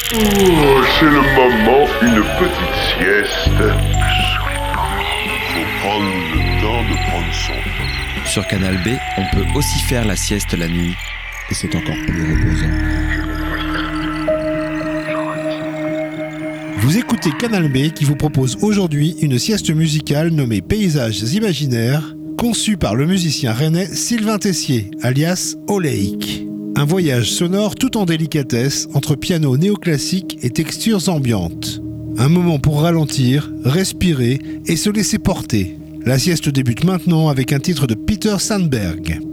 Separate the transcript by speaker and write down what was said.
Speaker 1: Oh, c'est le moment, une petite sieste.
Speaker 2: Faut prendre le temps de prendre son temps.
Speaker 3: Sur Canal B, on peut aussi faire la sieste la nuit.
Speaker 4: Et c'est encore plus reposant. Vous écoutez Canal B qui vous propose aujourd'hui une sieste musicale nommée Paysages imaginaires, conçue par le musicien rennais Sylvain Tessier, alias Oléique. Un voyage sonore tout en délicatesse entre piano néoclassique et textures ambiantes. Un moment pour ralentir, respirer et se laisser porter. La sieste débute maintenant avec un titre de Peter Sandberg.